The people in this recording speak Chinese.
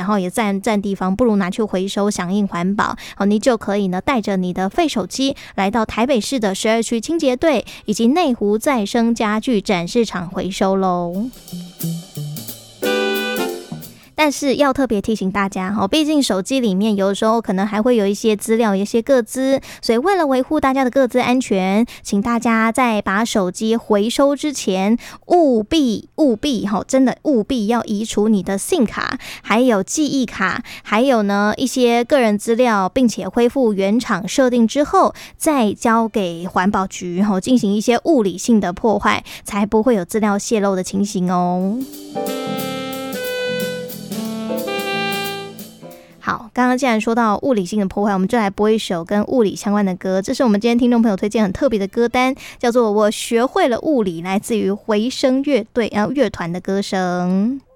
后也占地方，不如拿去回收，响应环保。好，你就可以呢带着你的废手机来到台北市的12区清洁队以及内湖再生家具展示场回收咯。但是要特别提醒大家，毕竟手机里面有的时候可能还会有一些资料，一些个资，所以为了维护大家的个资安全，请大家在把手机回收之前，务必真的务必要移除你的 SIM 卡，还有记忆卡，还有呢一些个人资料，并且恢复原厂设定之后，再交给环保局进行一些物理性的破坏，才不会有资料泄露的情形哦。好，刚刚既然说到物理性的破坏，我们就来播一首跟物理相关的歌。这是我们今天听众朋友推荐很特别的歌单，叫做《我学会了物理》，来自于回声乐队乐团的歌声。